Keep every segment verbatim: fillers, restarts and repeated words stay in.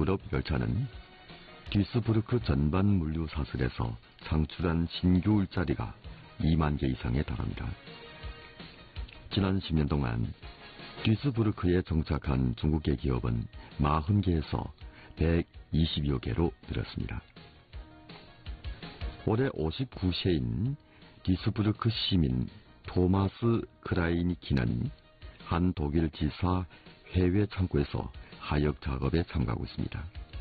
유럽 열차는 듀스부르크 전반 물류 사슬에서 창출한 신규 일자리가 이만 개 이상에 달합니다. 지난 십 년 동안 듀스부르크에 정착한 중국계 기업은 사십 개에서 백이십여 개로 늘었습니다. 올해 오십구 세인 듀스부르크 시민 토마스 크라이니키는 한 독일 지사 해외 창고에서 하역 작업에 참가하고 있습니다.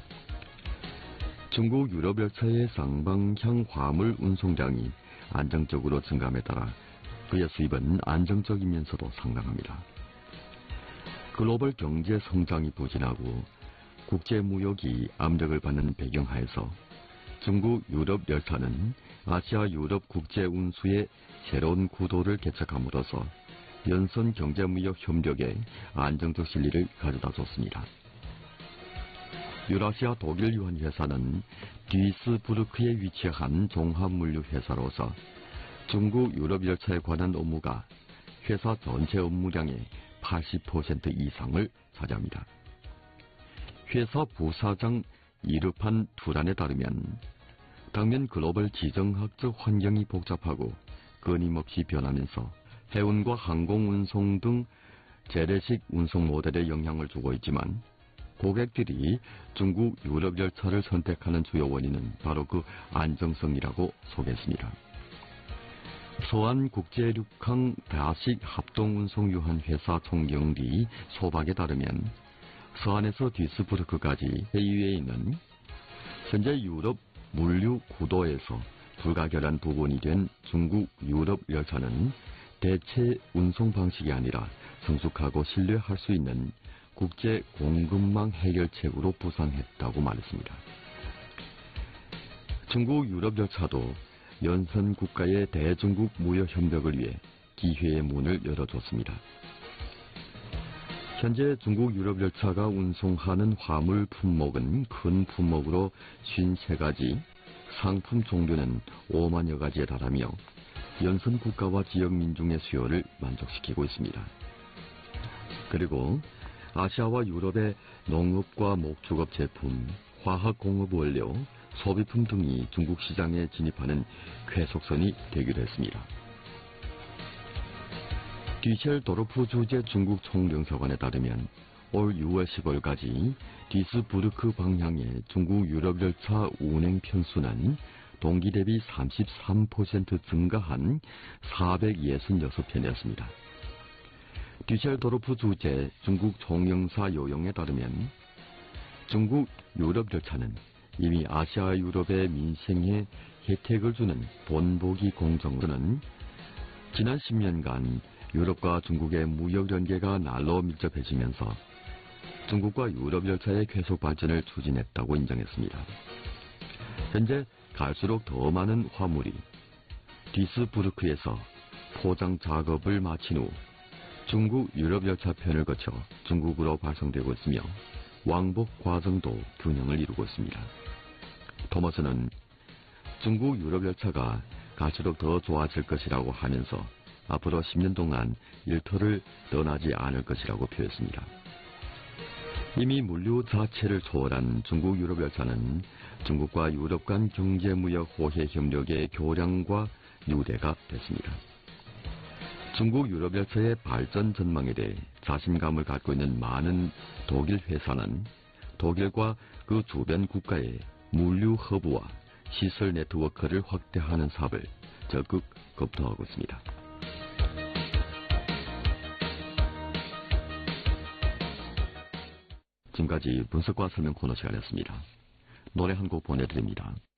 중국 유럽 열차의 쌍방향 화물 운송량이 안정적으로 증감에 따라 그의 수입은 안정적이면서도 상당합니다. 글로벌 경제 성장이 부진하고 국제 무역이 압력을 받는 배경하에서 중국 유럽 열차는 아시아 유럽 국제 운수의 새로운 구도를 개척함으로써 연선 경제무역 협력에 안정적 실리를 가져다 줬습니다. 유라시아 독일 유한 회사는 듀이스부르크에 위치한 종합물류 회사로서 중국 유럽 열차에 관한 업무가 회사 전체 업무량의 팔십 퍼센트 이상을 차지합니다. 회사 부사장 이르판 투란에 따르면 당면 글로벌 지정학적 환경이 복잡하고 끊임없이 변하면서 해운과 항공운송 등 재래식 운송 모델에 영향을 주고 있지만 고객들이 중국 유럽 열차를 선택하는 주요 원인은 바로 그 안정성이라고 소개했습니다. 서한국제륙항 다식 합동운송유한회사 총경리 소박에 따르면 서한에서 듀스부르크까지 해외에 있는 현재 유럽 물류 구도에서 불가결한 부분이 된 중국 유럽 열차는 대체 운송 방식이 아니라 성숙하고 신뢰할 수 있는 국제 공급망 해결책으로 부상했다고 말했습니다. 중국 유럽 열차도 연선 국가의 대중국 무역 협력을 위해 기회의 문을 열어줬습니다. 현재 중국 유럽 열차가 운송하는 화물 품목은 큰 품목으로 오십삼 가지, 상품 종류는 오만여 가지에 달하며 연선 국가와 지역 민중의 수요를 만족시키고 있습니다. 그리고 아시아와 유럽의 농업과 목축업 제품, 화학공업 원료, 소비품 등이 중국 시장에 진입하는 쾌속선이 되기로 했습니다. 뒤셀도르프 주재 중국 총領사관에 따르면 올 유월 십오일까지 듀스부르크 방향의 중국 유럽 열차 운행 편수는 동기 대비 삼십삼 퍼센트 증가한 사백육십육 편이었습니다. 뒤셀도르프 주재 중국 총영사 요용에 따르면 중국 유럽 열차는 이미 아시아 유럽의 민생에 혜택을 주는 본보기 공정으로는 지난 십 년간 유럽과 중국의 무역 연계가 날로 밀접해지면서 중국과 유럽 열차의 계속 발전을 추진했다고 인정했습니다. 현재 갈수록 더 많은 화물이 듀스부르크에서 포장 작업을 마친 후 중국 유럽 열차편을 거쳐 중국으로 발송되고 있으며 왕복 과정도 균형을 이루고 있습니다. 토머스는 중국 유럽 열차가 갈수록 더 좋아질 것이라고 하면서 앞으로 십 년 동안 일터를 떠나지 않을 것이라고 표했습니다. 이미 물류 자체를 초월한 중국 유럽 열차는 중국과 유럽 간 경제무역 호혜 협력의 교량과 유대가 됐습니다. 중국 유럽 열차의 발전 전망에 대해 자신감을 갖고 있는 많은 독일 회사는 독일과 그 주변 국가의 물류 허브와 시설 네트워크를 확대하는 사업을 적극 검토하고 있습니다. 지금까지 분석과 설명 코너 시간이었습니다. 노래 한 곡 보내드립니다.